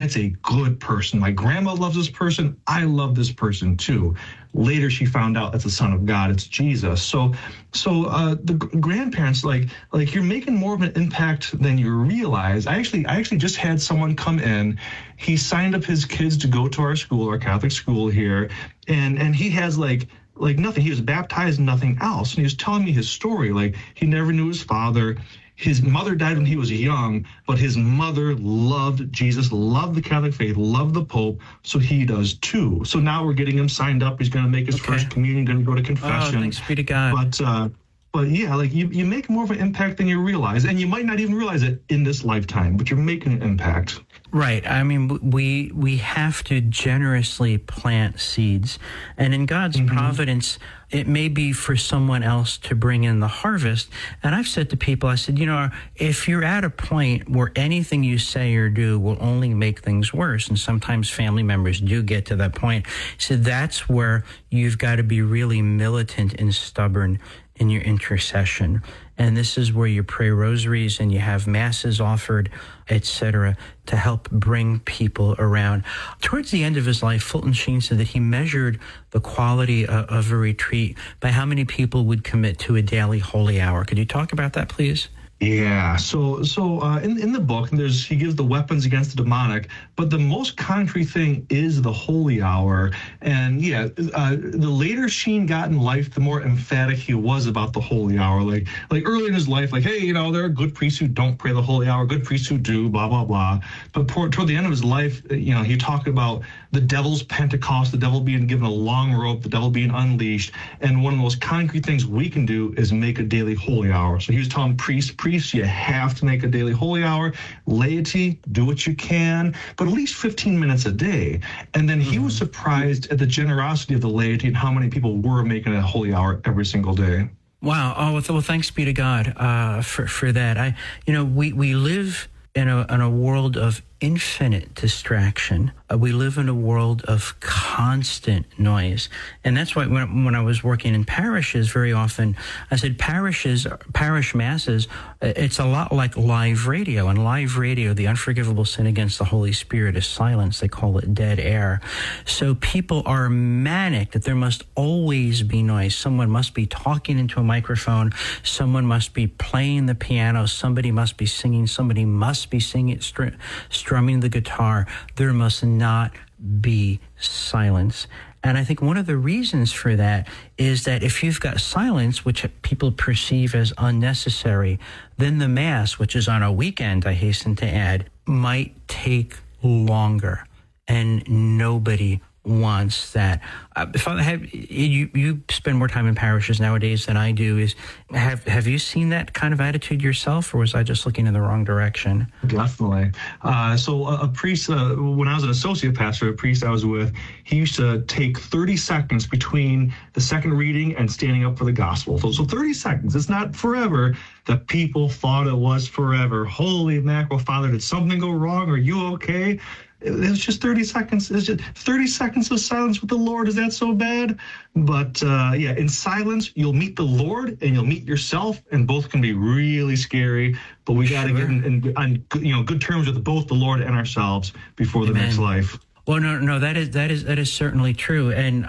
that's a good person. My grandma loves this person. I love this person too. Later, she found out that's the Son of God. It's Jesus. So the grandparents, like you're making more of an impact than you realize. I actually just had someone come in. He signed up his kids to go to our school, our Catholic school here, and he has like nothing. He was baptized, nothing else. And he was telling me his story. Like, he never knew his father. His mother died when he was young, but his mother loved Jesus, loved the Catholic faith, loved the Pope, so he does too. So now we're getting him signed up. He's going to make his first communion, going to go to confession. Oh, thanks be to God. But yeah, like you make more of an impact than you realize, and you might not even realize it in this lifetime, but you're making an impact. Right. I mean, we have to generously plant seeds, and in God's providence, it may be for someone else to bring in the harvest. And I've said to people, I said, if you're at a point where anything you say or do will only make things worse, and sometimes family members do get to that point, so that's where you've got to be really militant and stubborn in your intercession. And this is where you pray rosaries and you have masses offered, etc., to help bring people around. Towards the end of his life, Fulton Sheen said that he measured the quality of a retreat by how many people would commit to a daily holy hour. Could you talk about that, please? Yeah. So in the book, he gives the weapons against the demonic, but the most concrete thing is the holy hour. And yeah, the later Sheen got in life, the more emphatic he was about the holy hour. Like early in his life, like, hey, there are good priests who don't pray the holy hour, good priests who do, blah, blah, blah. But toward the end of his life, he talked about the devil's Pentecost, the devil being given a long rope, the devil being unleashed. And one of the most concrete things we can do is make a daily holy hour. So he was telling priests, you have to make a daily holy hour. Laity, do what you can, but at least 15 minutes a day. And then he was surprised at the generosity of the laity and how many people were making a holy hour every single day. Wow. Oh, well, thanks be to God for that. We live in a world of infinite distraction. We live in a world of constant noise. And that's why when I was working in parishes, very often I said parish masses, it's a lot like live radio. And live radio, the unforgivable sin against the Holy Spirit is silence. They call it dead air. So people are manic that there must always be noise. Someone must be talking into a microphone. Someone must be playing the piano. Somebody must be singing. Somebody must be singing, strumming the guitar. There must not be silence. And I think one of the reasons for that is that if you've got silence, which people perceive as unnecessary, then the Mass, which is on a weekend, I hasten to add, might take longer. And nobody wants that. Father, you spend more time in parishes nowadays than I do. Have you seen that kind of attitude yourself, or was I just looking in the wrong direction? Definitely. So a priest, when I was an associate pastor, a priest I was with, he used to take 30 seconds between the second reading and standing up for the gospel. So 30 seconds. It's not forever. The people thought it was forever. Holy mackerel, Father, did something go wrong? Are you okay? It was just 30 seconds. It's just 30 seconds of silence with the Lord. Is that so bad? But in silence, you'll meet the Lord and you'll meet yourself, and both can be really scary. But we got to get on good terms with both the Lord and ourselves before the next life. Well, no, that is certainly true. And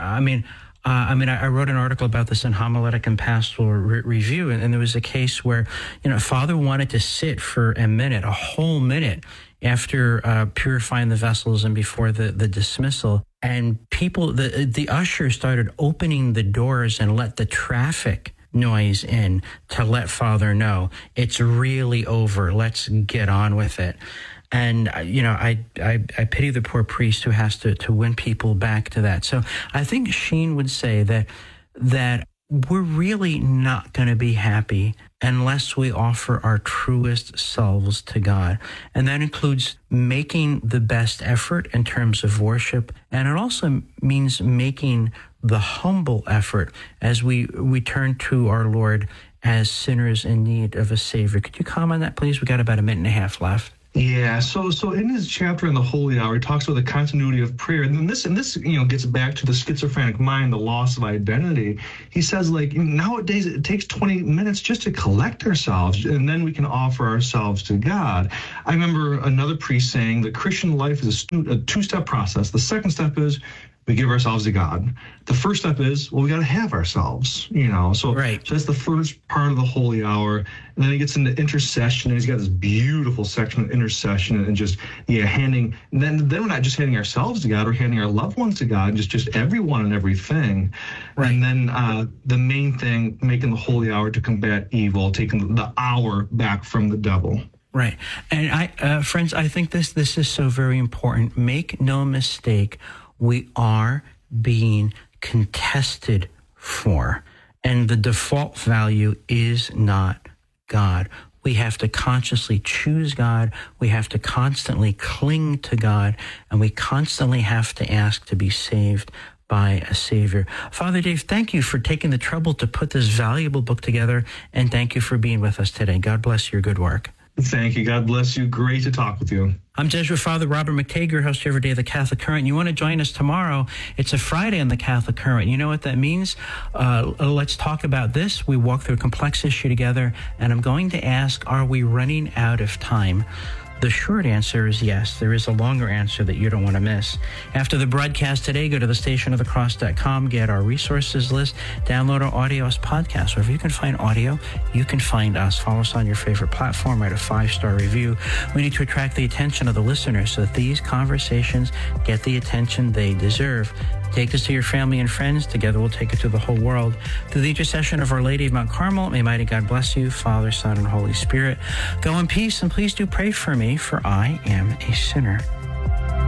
I wrote an article about this in Homiletic and Pastoral Review, and there was a case where, Father wanted to sit for a whole minute after purifying the vessels and before the dismissal. And people, the usher started opening the doors and let the traffic noise in to let Father know it's really over. Let's get on with it. And, I pity the poor priest who has to win people back to that. So I think Sheen would say that we're really not going to be happy unless we offer our truest selves to God. And that includes making the best effort in terms of worship. And it also means making the humble effort as we turn to our Lord as sinners in need of a Savior. Could you comment on that, please? We got about a minute and a half left. Yeah, so in his chapter in the Holy Hour, he talks about the continuity of prayer, and this gets back to the schizophrenic mind, the loss of identity. He says, like, nowadays it takes 20 minutes just to collect ourselves, and then we can offer ourselves to God. I remember another priest saying the Christian life is a two-step process. The second step is we give ourselves to God. The first step is, well, we got to have ourselves, So, Right. So that's the first part of the Holy Hour. And then he gets into intercession, and he's got this beautiful section of intercession and just, handing. And then we're not just handing ourselves to God, we're handing our loved ones to God, just everyone and everything. Right. And then the main thing, making the Holy Hour to combat evil, taking the hour back from the devil. Right. And friends, I think this is so very important. Make no mistake. We are being contested for, and the default value is not God. We have to consciously choose God. We have to constantly cling to God, and we constantly have to ask to be saved by a Savior. Father Dave, thank you for taking the trouble to put this valuable book together, and thank you for being with us today. God bless your good work. Thank you. God bless you. Great to talk with you. I'm Jesuit Father Robert McTager, host every day of the Catholic Current. You want to join us tomorrow? It's a Friday on the Catholic Current. You know what that means? Let's talk about this. We walk through a complex issue together, and I'm going to ask, are we running out of time? The short answer is yes. There is a longer answer that you don't want to miss. After the broadcast today, go to thestationofthecross.com, get our resources list, download our audio as podcast. Wherever you can find audio, you can find us. Follow us on your favorite platform, write a 5-star review. We need to attract the attention of the listeners so that these conversations get the attention they deserve. Take this to your family and friends. Together we'll take it to the whole world. Through the intercession of Our Lady of Mount Carmel, may mighty God bless you, Father, Son, and Holy Spirit. Go in peace, and please do pray for me, for I am a sinner.